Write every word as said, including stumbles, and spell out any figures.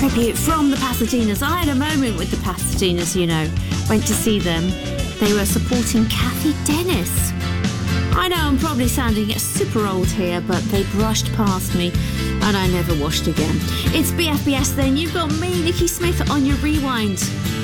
tribute from the Pasadenas. I had a moment with the Pasadenas, you know. Went to see them. They were supporting Kathy Dennis. I know I'm probably sounding super old here, but they brushed past me and I never washed again. It's B F B S then. You've got me, Nikki Smith, on your rewind.